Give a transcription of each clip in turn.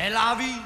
la vie.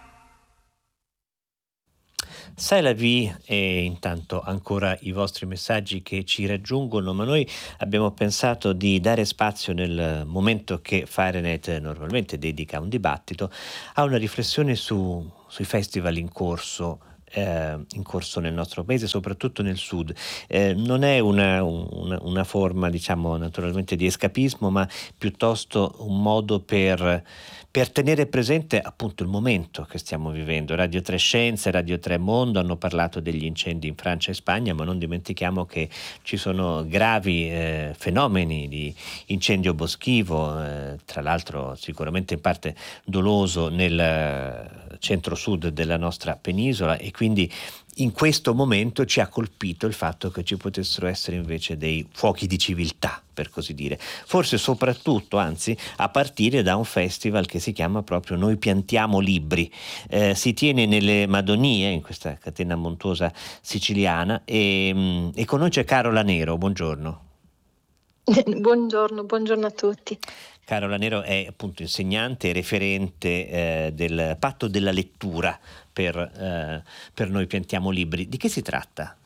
C'est la vie, e intanto ancora i vostri messaggi che ci raggiungono, ma noi abbiamo pensato di dare spazio, nel momento che Fahrenheit normalmente dedica a un dibattito, a una riflessione sui festival in corso nel nostro paese, soprattutto nel sud. Non è una forma, diciamo, naturalmente di escapismo, ma piuttosto un modo per tenere presente appunto il momento che stiamo vivendo. Radio 3 Scienze, Radio 3 Mondo hanno parlato degli incendi in Francia e Spagna, ma non dimentichiamo che ci sono gravi fenomeni di incendio boschivo, tra l'altro sicuramente in parte doloso nel centro-sud della nostra penisola, e quindi in questo momento ci ha colpito il fatto che ci potessero essere invece dei fuochi di civiltà, per così dire. Forse soprattutto, anzi, a partire da un festival che si chiama proprio Noi piantiamo libri. Si tiene nelle Madonie, in questa catena montuosa siciliana, e con noi c'è Carola Nero. Buongiorno. Buongiorno a tutti. Carola Nero è appunto insegnante e referente del Patto della Lettura per Noi piantiamo libri. Di che si tratta?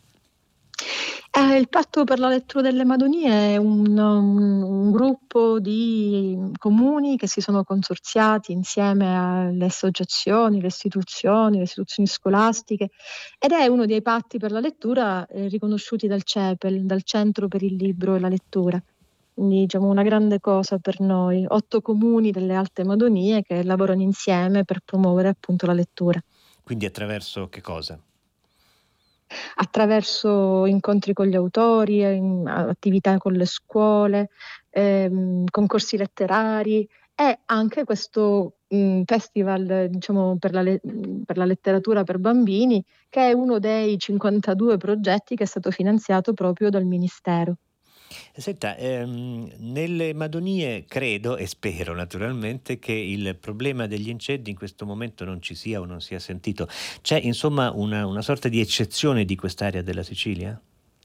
Il Patto per la lettura delle Madonie è un gruppo di comuni che si sono consorziati insieme alle associazioni, le istituzioni scolastiche, ed è uno dei patti per la lettura riconosciuti dal CEPEL, dal Centro per il Libro e la Lettura. Quindi, diciamo, una grande cosa per noi, 8 comuni delle Alte Madonie che lavorano insieme per promuovere appunto la lettura. Quindi attraverso che cosa? Attraverso incontri con gli autori, attività con le scuole, concorsi letterari, e anche questo festival, diciamo, per la letteratura per bambini, che è uno dei 52 progetti che è stato finanziato proprio dal Ministero. Senta, nelle Madonie credo e spero naturalmente che il problema degli incendi in questo momento non ci sia o non sia sentito. C'è insomma una sorta di eccezione di quest'area della Sicilia?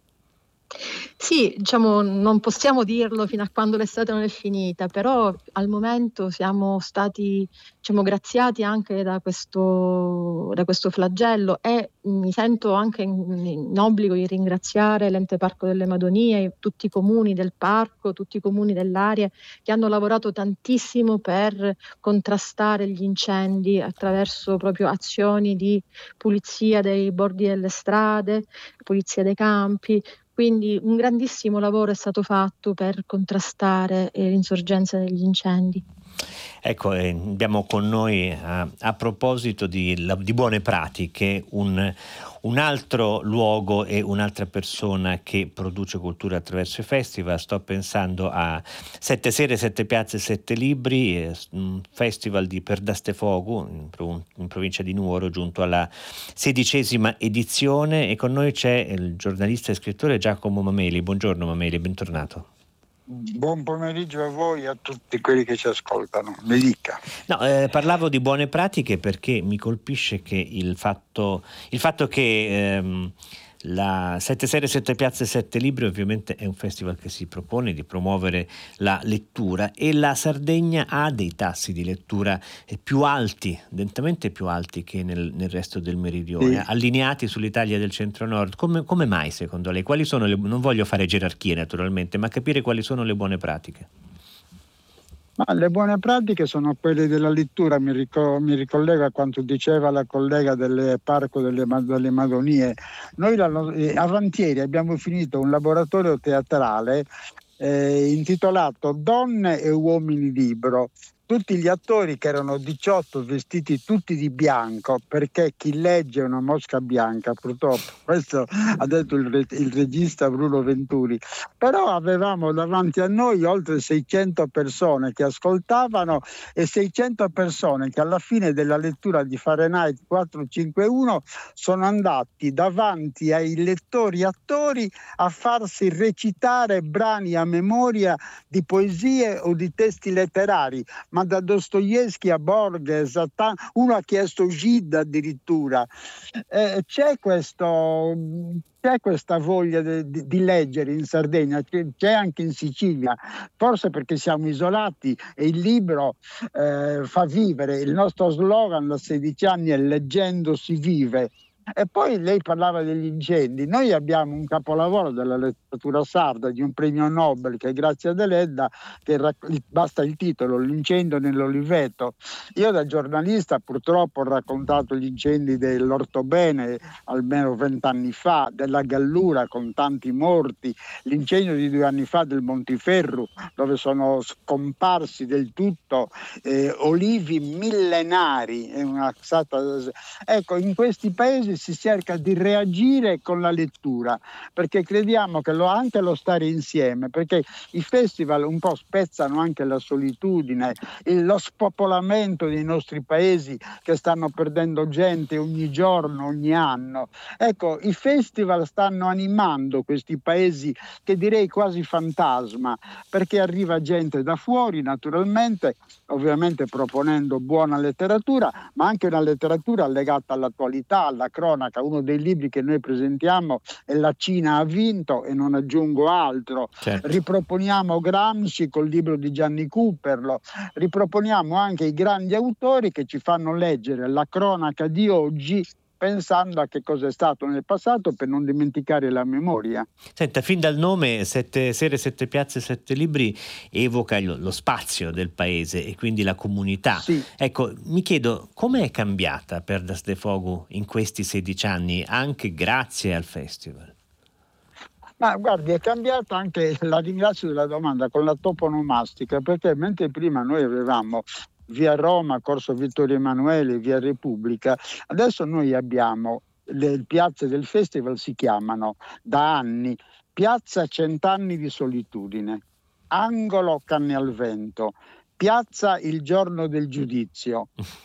Sì, diciamo, non possiamo dirlo fino a quando l'estate non è finita, però al momento siamo stati, diciamo, graziati anche da questo flagello, e mi sento anche in obbligo di ringraziare l'Ente Parco delle Madonie, tutti i comuni del parco, tutti i comuni dell'area che hanno lavorato tantissimo per contrastare gli incendi attraverso proprio azioni di pulizia dei bordi delle strade, pulizia dei campi. Quindi un grandissimo lavoro è stato fatto per contrastare l'insorgenza degli incendi. Ecco, abbiamo con noi a proposito di buone pratiche un altro luogo e un'altra persona che produce cultura attraverso i festival. Sto pensando a 7 Sere, 7 Piazze, 7 Libri, un festival di Perdastefogu in provincia di Nuoro, giunto alla 16ª edizione, e con noi c'è il giornalista e scrittore Giacomo Mameli. Buongiorno Mameli, bentornato. Buon pomeriggio a voi e a tutti quelli che ci ascoltano. Mi dica. No, parlavo di buone pratiche perché mi colpisce che il fatto che la 7 Sere, 7 Piazze, 7 Libri ovviamente è un festival che si propone di promuovere la lettura, e la Sardegna ha dei tassi di lettura più alti, lentamente più alti che nel resto del meridione, sì, allineati sull'Italia del centro-nord. Come mai secondo lei? Quali sono non voglio fare gerarchie naturalmente, ma capire quali sono le buone pratiche. Ma le buone pratiche sono quelle della lettura. Mi ricollego a quanto diceva la collega del Parco delle Madonie. Noi avantieri abbiamo finito un laboratorio teatrale intitolato Donne e uomini libro. Tutti gli attori, che erano 18, vestiti tutti di bianco, perché chi legge è una mosca bianca, purtroppo, questo ha detto il regista Bruno Venturi. Però avevamo davanti a noi oltre 600 persone che ascoltavano, e 600 persone che alla fine della lettura di Fahrenheit 451 sono andati davanti ai lettori attori a farsi recitare brani a memoria di poesie o di testi letterari, ma ma da Dostoevsky a Borges, uno ha chiesto Gide addirittura. C'è questa voglia di leggere in Sardegna, c'è anche in Sicilia, forse perché siamo isolati e il libro fa vivere. Il nostro slogan da 16 anni è leggendo si vive. E poi lei parlava degli incendi. Noi abbiamo un capolavoro della letteratura sarda, di un premio Nobel, che è Grazia Deledda, che basta il titolo, L'incendio nell'Oliveto. Io da giornalista purtroppo ho raccontato gli incendi dell'Ortobene almeno 20 anni fa, della Gallura con tanti morti, l'incendio di 2 anni fa del Montiferru, dove sono scomparsi del tutto olivi millenari. Ecco, in questi paesi si cerca di reagire con la lettura, perché crediamo che anche lo stare insieme, perché i festival un po' spezzano anche la solitudine, lo spopolamento dei nostri paesi che stanno perdendo gente ogni giorno, ogni anno. Ecco, i festival stanno animando questi paesi che direi quasi fantasma, perché arriva gente da fuori, naturalmente, ovviamente proponendo buona letteratura, ma anche una letteratura legata all'attualità, alla cronaca. Uno dei libri che noi presentiamo è La Cina ha vinto, e non aggiungo altro. Certo. Riproponiamo Gramsci col libro di Gianni Cooperlo, riproponiamo anche i grandi autori che ci fanno leggere la cronaca di oggi, pensando a che cosa è stato nel passato, per non dimenticare la memoria. Senta, fin dal nome 7 sere, 7 piazze, 7 libri evoca lo spazio del paese e quindi la comunità. Sì. Ecco, mi chiedo come è cambiata Perdas de Fogu in questi 16 anni, anche grazie al festival? Ma guardi, è cambiata anche, la ringrazio della domanda, con la toponomastica, perché mentre prima noi avevamo via Roma, Corso Vittorio Emanuele, via Repubblica, adesso noi abbiamo le piazze del festival, si chiamano da anni Piazza Cent'anni di Solitudine, Angolo Canne al Vento, Piazza Il Giorno del Giudizio,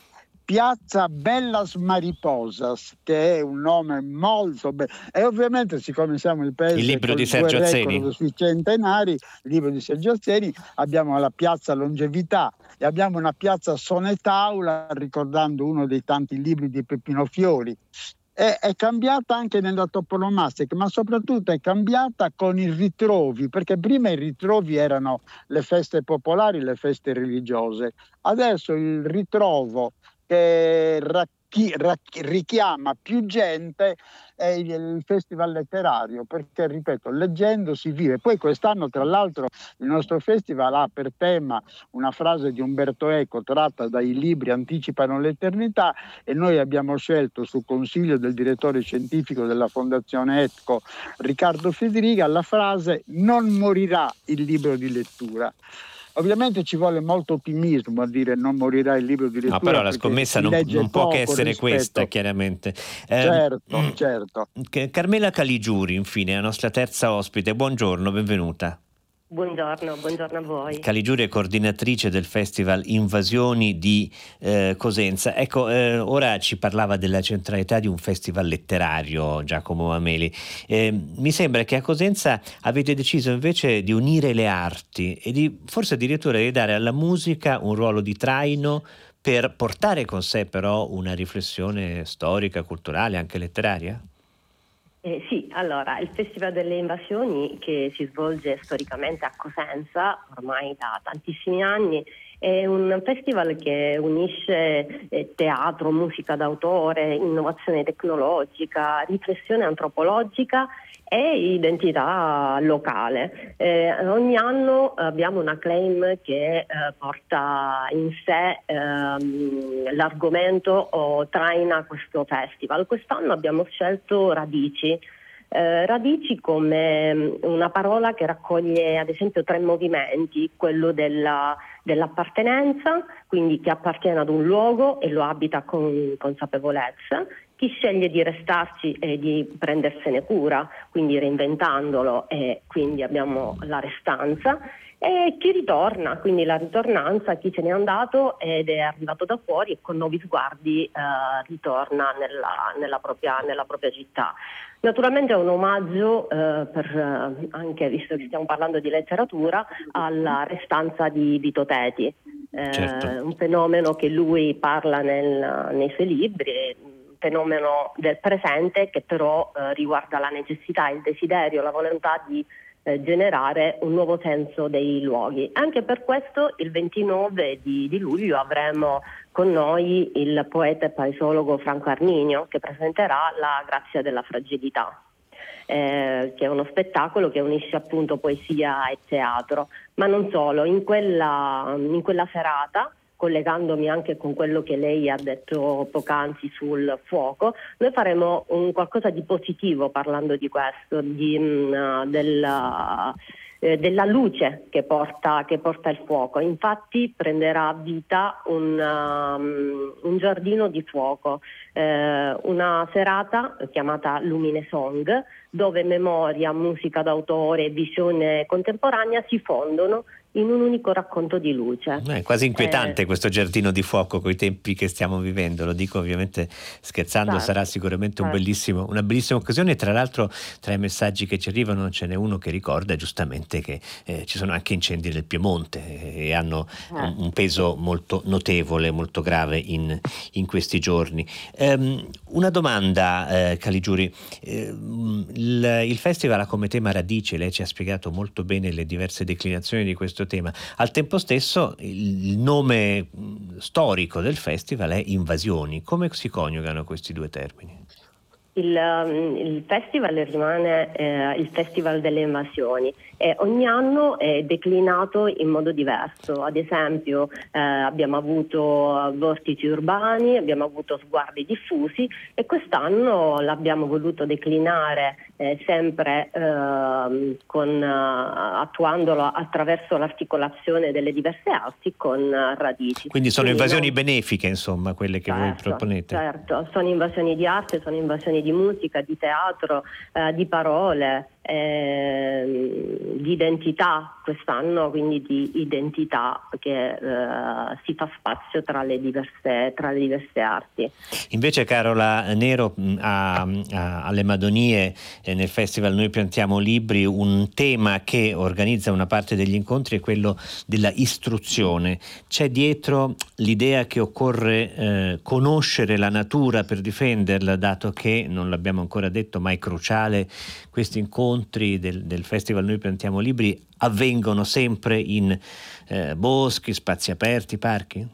Piazza Bellas Mariposas, che è un nome molto bello, e ovviamente siccome siamo il paese Il libro con di Sergio due Azzeni. record sui centenari, il libro di Sergio Azzeni, abbiamo la piazza Longevità e abbiamo una piazza Sonetaula, ricordando uno dei tanti libri di Peppino Fiori. È cambiata anche nella toponomastica, ma soprattutto è cambiata con i ritrovi, perché prima i ritrovi erano le feste popolari, le feste religiose. Adesso il ritrovo che richiama più gente è il festival letterario, perché ripeto, leggendo si vive. Poi quest'anno tra l'altro il nostro festival ha per tema una frase di Umberto Eco tratta dai libri Anticipano l'eternità, e noi abbiamo scelto, su consiglio del direttore scientifico della Fondazione ETCO Riccardo Federiga, la frase "non morirà il libro di lettura". Ovviamente ci vuole molto ottimismo a dire non morirà il libro di lettura. No, però la scommessa non può che essere questa, chiaramente. Certo. Carmela Caligiuri, infine, la nostra terza ospite. Buongiorno, benvenuta. Buongiorno a voi. Caligiuri è coordinatrice del festival Invasioni di Cosenza. Ecco, ora ci parlava della centralità di un festival letterario, Giacomo Mameli. Mi sembra che a Cosenza avete deciso invece di unire le arti e forse addirittura di dare alla musica un ruolo di traino per portare con sé però una riflessione storica, culturale, anche letteraria? Sì, allora, il Festival delle Invasioni, che si svolge storicamente a Cosenza ormai da tantissimi anni, è un festival che unisce teatro, musica d'autore, innovazione tecnologica, riflessione antropologica e identità locale. Ogni anno abbiamo una claim che porta in sé l'argomento o traina questo festival. Quest'anno abbiamo scelto radici. Radici come una parola che raccoglie ad esempio 3 movimenti: quello dell'appartenenza, quindi chi appartiene ad un luogo e lo abita con consapevolezza, chi sceglie di restarci e di prendersene cura, quindi reinventandolo, e quindi abbiamo la restanza, e chi ritorna, quindi la ritornanza, chi se n'è andato ed è arrivato da fuori e con nuovi sguardi ritorna nella propria città. Naturalmente è un omaggio, anche visto che stiamo parlando di letteratura, alla restanza di Vito Teti. Certo. un fenomeno che lui parla nei suoi libri, un fenomeno del presente che però riguarda la necessità, il desiderio, la volontà di generare un nuovo senso dei luoghi. Anche per questo il 29 di luglio avremo con noi il poeta e paesologo Franco Arminio, che presenterà La grazia della fragilità, che è uno spettacolo che unisce appunto poesia e teatro. Ma non solo, in quella serata, collegandomi anche con quello che lei ha detto poc'anzi sul fuoco, noi faremo un qualcosa di positivo parlando di questo, della luce che porta il fuoco. Infatti prenderà vita un giardino di fuoco, una serata chiamata Lumine Song, dove memoria, musica d'autore e visione contemporanea si fondono in un unico racconto di luce. È quasi inquietante questo giardino di fuoco coi tempi che stiamo vivendo, lo dico ovviamente scherzando, certo, sarà sicuramente certo. una bellissima occasione. Tra l'altro tra i messaggi che ci arrivano ce n'è uno che ricorda giustamente che ci sono anche incendi nel Piemonte e hanno un peso molto notevole, molto grave in questi giorni. Una domanda, Caligiuri, il festival ha come tema radici, lei ci ha spiegato molto bene le diverse declinazioni di questo tema. Al tempo stesso il nome storico del festival è Invasioni. Come si coniugano questi due termini? Il festival rimane il festival delle invasioni e ogni anno è declinato in modo diverso. Ad esempio abbiamo avuto vortici urbani, abbiamo avuto sguardi diffusi e quest'anno l'abbiamo voluto declinare sempre attuandolo attraverso l'articolazione delle diverse arti con radici. Quindi sono invasioni benefiche, insomma, quelle che voi proponete. Certo, sono invasioni di arte, sono invasioni di musica, di teatro, di parole, di identità, quest'anno quindi di identità che si fa spazio tra le diverse arti. Invece Carola Nero, alle Madonie, nel festival Noi piantiamo libri, un tema che organizza una parte degli incontri è quello della istruzione. C'è dietro l'idea che occorre conoscere la natura per difenderla, dato che, non l'abbiamo ancora detto, ma è cruciale, questi incontri del festival Noi piantiamo libri avvengono sempre in boschi, spazi aperti, parchi?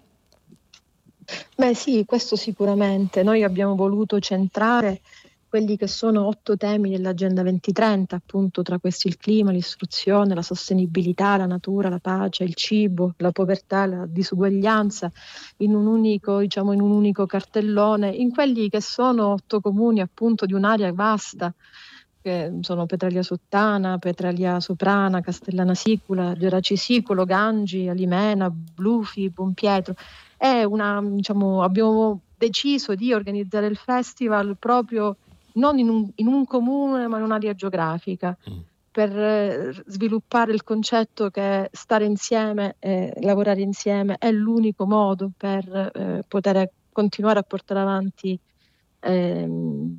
Beh sì, questo sicuramente. Noi abbiamo voluto centrare quelli che sono 8 temi dell'Agenda 2030, appunto tra questi il clima, l'istruzione, la sostenibilità, la natura, la pace, il cibo, la povertà, la disuguaglianza, in un unico cartellone, in quelli che sono 8 comuni appunto di un'area vasta, che sono Petralia Sottana, Petralia Soprana, Castellana Sicula, Geraci Siculo, Gangi, Alimena, Blufi, Bonpietro. Abbiamo deciso di organizzare il festival proprio non in un comune ma in un'area geografica, per sviluppare il concetto che stare insieme e lavorare insieme è l'unico modo per poter continuare a portare avanti un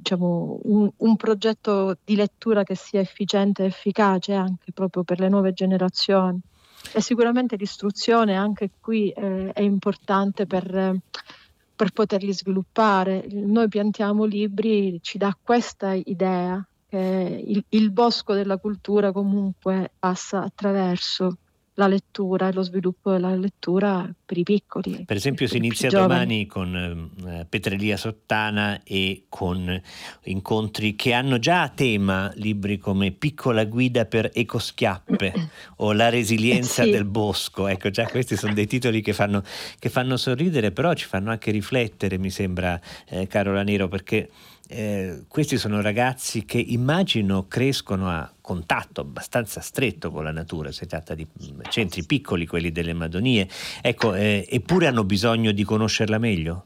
progetto di lettura che sia efficiente e efficace anche proprio per le nuove generazioni. E sicuramente l'istruzione anche qui è importante per poterli sviluppare. Noi piantiamo libri, ci dà questa idea che il bosco della cultura comunque passa attraverso la lettura e lo sviluppo della lettura per i piccoli. Per esempio si inizia domani con Petralia Sottana e con incontri che hanno già a tema libri come Piccola guida per ecoschiappe o La resilienza del bosco. Ecco, già questi sono dei titoli che fanno sorridere, però ci fanno anche riflettere, mi sembra, Carola Nero, perché questi sono ragazzi che immagino crescono a contatto abbastanza stretto con la natura, si tratta di centri piccoli, quelli delle Madonie, ecco, eppure hanno bisogno di conoscerla meglio.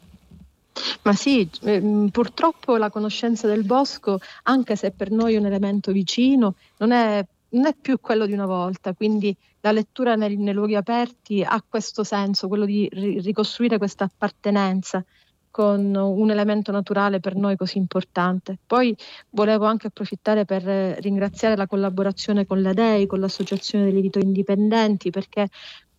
Ma sì, purtroppo la conoscenza del bosco, anche se per noi è un elemento vicino, non è più quello di una volta, quindi la lettura nei luoghi aperti ha questo senso, quello di ricostruire questa appartenenza con un elemento naturale per noi così importante. Poi volevo anche approfittare per ringraziare la collaborazione con l'ADEI, con l'Associazione degli Editori Indipendenti, perché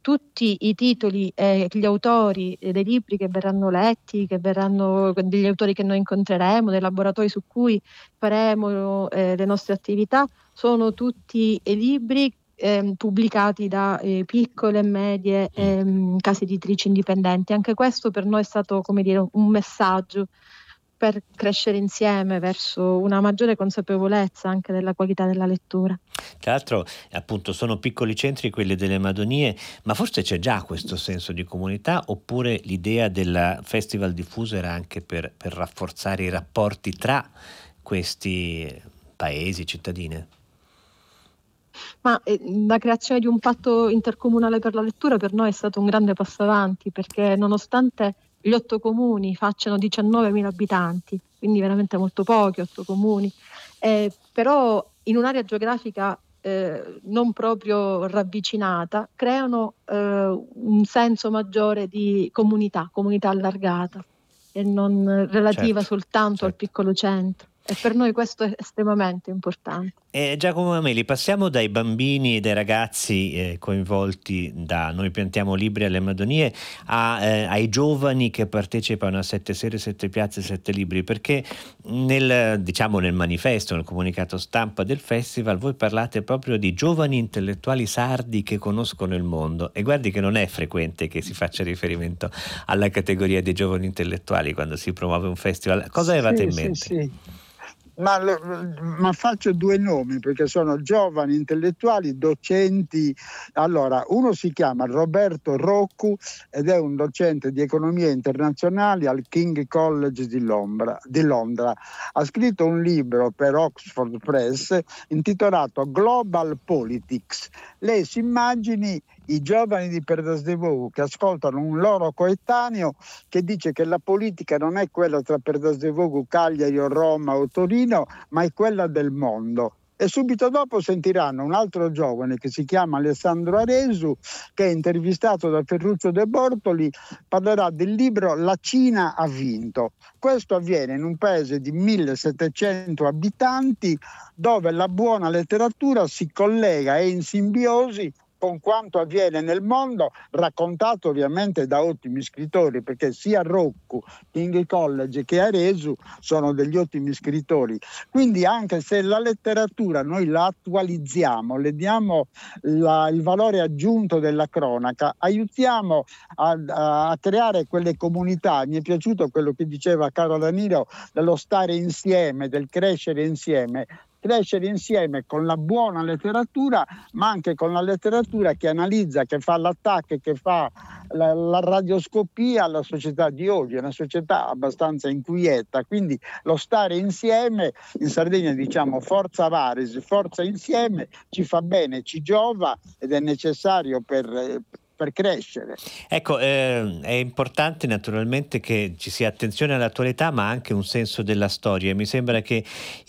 tutti i titoli e gli autori dei libri che verranno letti, che verranno degli autori che noi incontreremo, dei laboratori su cui faremo le nostre attività, sono tutti libri pubblicati da piccole e medie case editrici indipendenti. Anche questo per noi è stato, come dire, un messaggio per crescere insieme verso una maggiore consapevolezza anche della qualità della lettura. Tra l'altro, appunto, sono piccoli centri quelli delle Madonie, ma forse c'è già questo senso di comunità, oppure l'idea del festival diffuso era anche per rafforzare i rapporti tra questi paesi, cittadine? Ma la creazione di un patto intercomunale per la lettura per noi è stato un grande passo avanti, perché nonostante gli 8 comuni facciano 19.000 abitanti, quindi veramente molto pochi 8 comuni, però in un'area geografica non proprio ravvicinata, creano un senso maggiore di comunità allargata e non relativa soltanto al piccolo centro. E per noi questo è estremamente importante. Giacomo Mameli, passiamo dai bambini e dai ragazzi coinvolti da Noi piantiamo libri alle Madonie ai giovani che partecipano a 7 sere, 7 piazze, 7 libri, perché nel manifesto, nel comunicato stampa del festival, voi parlate proprio di giovani intellettuali sardi che conoscono il mondo, e guardi che non è frequente che si faccia riferimento alla categoria dei giovani intellettuali quando si promuove un festival. Cosa avevate in mente? Sì. Ma faccio 2 nomi perché sono giovani intellettuali, docenti. Allora, uno si chiama Roberto Roccu ed è un docente di economia internazionale al King College di Londra. Ha scritto un libro per Oxford Press intitolato Global Politics. Lei si immagini i giovani di Petersburgo che ascoltano un loro coetaneo che dice che la politica non è quella tra Petersburgo, Cagliari o Roma o Torino, ma è quella del mondo. E subito dopo sentiranno un altro giovane che si chiama Alessandro Aresu, che è intervistato da Ferruccio De Bortoli, parlerà del libro La Cina ha vinto. Questo avviene in un paese di 1700 abitanti dove la buona letteratura si collega, è in simbiosi con quanto avviene nel mondo, raccontato ovviamente da ottimi scrittori, perché sia Roccu, King College che Aresu sono degli ottimi scrittori. Quindi anche se la letteratura noi la attualizziamo, le diamo il valore aggiunto della cronaca, aiutiamo a creare quelle comunità. Mi è piaciuto quello che diceva Caro Danilo dello stare insieme, del crescere insieme con la buona letteratura, ma anche con la letteratura che analizza, che fa l'attacco, che fa la radioscopia alla società di oggi, è una società abbastanza inquieta. Quindi lo stare insieme, in Sardegna diciamo forza varis, forza insieme, ci fa bene, ci giova ed è necessario per crescere. Ecco, è importante naturalmente che ci sia attenzione all'attualità, ma anche un senso della storia. Mi sembra che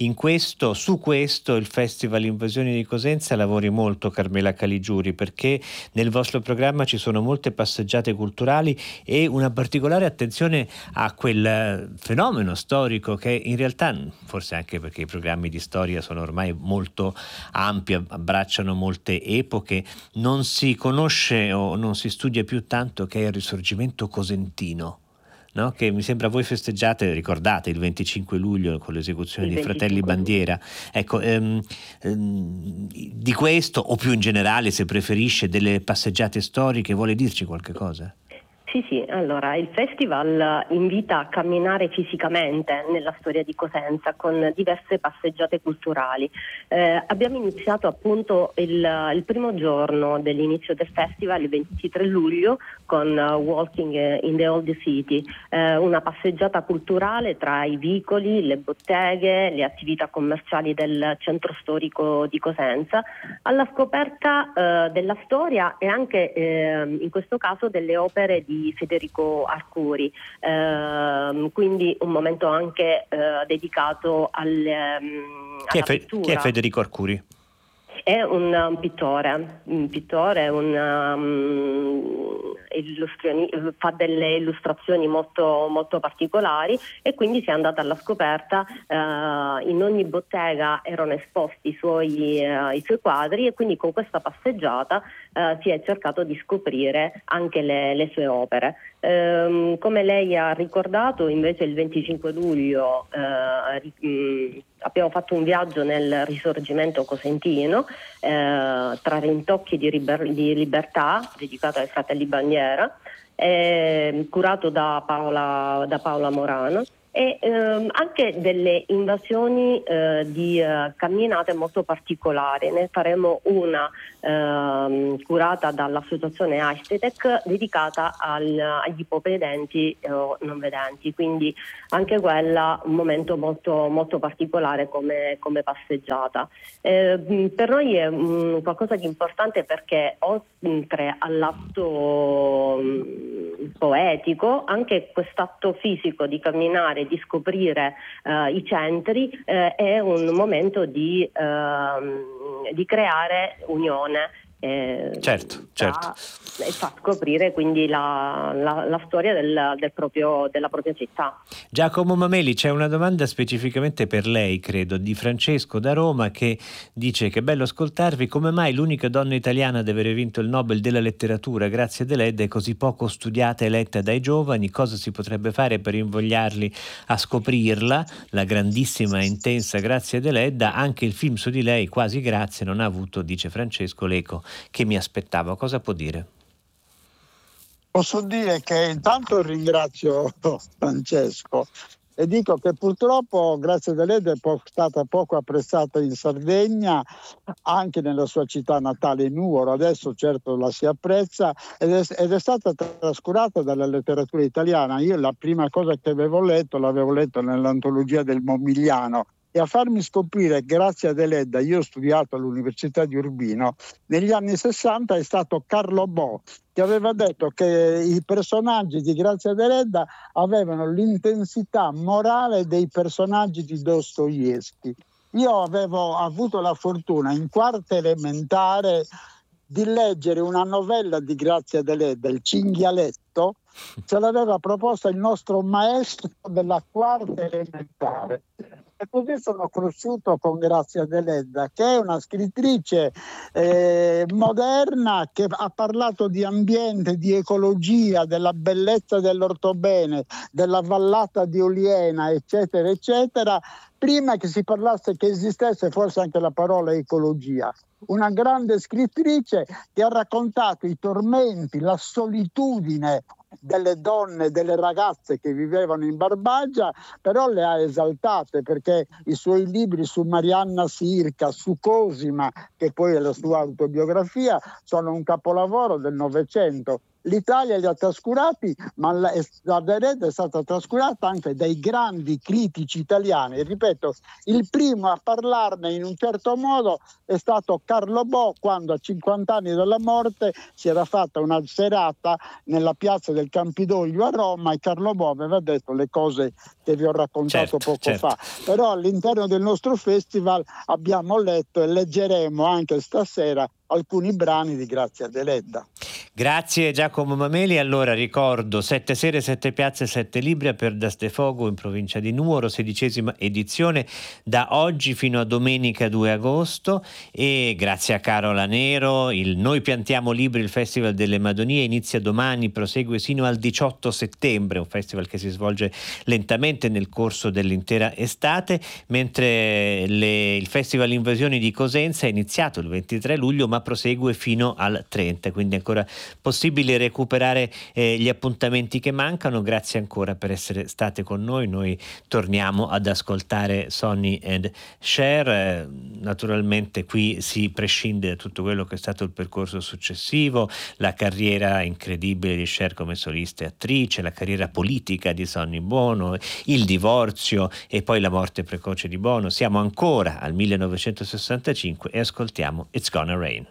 su questo il Festival Invasioni di Cosenza lavori molto, Carmela Caligiuri, perché nel vostro programma ci sono molte passeggiate culturali e una particolare attenzione a quel fenomeno storico che in realtà, forse anche perché i programmi di storia sono ormai molto ampi, abbracciano molte epoche, non si conosce o non si studia più tanto, che è il Risorgimento cosentino, no? Che mi sembra voi festeggiate, ricordate, il 25 luglio con l'esecuzione di Fratelli Bandiera. Ecco, di questo, o più in generale, se preferisce, delle passeggiate storiche, vuole dirci qualche cosa? Sì, allora il festival invita a camminare fisicamente nella storia di Cosenza con diverse passeggiate culturali. Abbiamo iniziato appunto il primo giorno dell'inizio del festival, il 23 luglio, con Walking in the Old City, una passeggiata culturale tra i vicoli, le botteghe, le attività commerciali del centro storico di Cosenza, alla scoperta della storia e anche in questo caso delle opere di Federico Arcuri, quindi un momento anche dedicato alla pittura. Chi è Federico Arcuri? È un pittore, fa delle illustrazioni molto, molto particolari, e quindi si è andata alla scoperta. In ogni bottega erano esposti i suoi quadri, e quindi con questa passeggiata si è cercato di scoprire anche le sue opere. Come lei ha ricordato, invece, il 25 luglio abbiamo fatto un viaggio nel Risorgimento cosentino, tra rintocchi di libertà, dedicato ai fratelli Bandiera, curato da Paola Morano, e anche delle invasioni di camminate molto particolari. Ne faremo una curata dall'associazione Aestetec, dedicata agli ipovedenti o non vedenti, quindi anche quella un momento molto, molto particolare come passeggiata. Per noi è qualcosa di importante, perché oltre all'atto poetico, anche quest'atto fisico di camminare, di scoprire i centri, è un momento di creare unione. Certo. E fa scoprire quindi la storia della propria città. Giacomo Mameli, c'è una domanda specificamente per lei, credo, di Francesco da Roma, che dice: che bello ascoltarvi, come mai l'unica donna italiana ad aver vinto il Nobel della letteratura, Grazia Deledda, è così poco studiata e letta dai giovani? Cosa si potrebbe fare per invogliarli a scoprirla, la grandissima e intensa Grazia Deledda? Anche il film su di lei, Quasi Grazia, non ha avuto, dice Francesco, l'eco che mi aspettavo. Cosa può dire? Posso dire che intanto ringrazio Francesco e dico che purtroppo Grazia Deledda è stata poco apprezzata in Sardegna, anche nella sua città natale Nuoro. Adesso certo la si apprezza ed è stata trascurata dalla letteratura italiana. Io la prima cosa che l'avevo letto nell'antologia del Momigliano, e a farmi scoprire Grazia Deledda, io ho studiato all'Università di Urbino, negli anni 60 è stato Carlo Bo, che aveva detto che i personaggi di Grazia Deledda avevano l'intensità morale dei personaggi di Dostoevskij. Io avevo avuto la fortuna in quarta elementare di leggere una novella di Grazia Deledda, Il cinghialetto. Ce l'aveva proposta il nostro maestro della quarta elementare. E così sono cresciuto con Grazia Deledda, che è una scrittrice moderna, che ha parlato di ambiente, di ecologia, della bellezza dell'ortobene, della vallata di Oliena, eccetera, eccetera, prima che si parlasse, che esistesse forse anche la parola ecologia. Una grande scrittrice che ha raccontato i tormenti, la solitudine delle donne, delle ragazze che vivevano in Barbagia, però le ha esaltate, perché i suoi libri su Marianna Sirca, su Cosima, che poi è la sua autobiografia, sono un capolavoro del Novecento. L'Italia li ha trascurati, ma la Deledda è stata trascurata anche dai grandi critici italiani. Ripeto, il primo a parlarne in un certo modo è stato Carlo Bo, quando a 50 anni dalla morte si era fatta una serata nella piazza del Campidoglio a Roma, e Carlo Bo aveva detto le cose che vi ho raccontato poco fa. Però all'interno del nostro festival abbiamo letto e leggeremo anche stasera alcuni brani di Grazia Deledda. Grazie Giacomo Mameli. Allora ricordo 7 sere, 7 piazze, 7 libri a Pier d'Astefogo in provincia di Nuoro, 16ª edizione, da oggi fino a domenica 2 agosto, e grazie a Carola Nero il Noi Piantiamo Libri, il Festival delle Madonie, inizia domani, prosegue sino al 18 settembre, un festival che si svolge lentamente nel corso dell'intera estate, mentre il Festival Invasioni di Cosenza è iniziato il 23 luglio ma prosegue fino al 30, quindi ancora possibile recuperare gli appuntamenti che mancano. Grazie ancora per essere state con noi. Noi torniamo ad ascoltare Sonny and Cher. Naturalmente qui si prescinde da tutto quello che è stato il percorso successivo, la carriera incredibile di Cher come solista e attrice, la carriera politica di Sonny Bono, il divorzio e poi la morte precoce di Bono. Siamo ancora al 1965 e ascoltiamo It's Gonna Rain.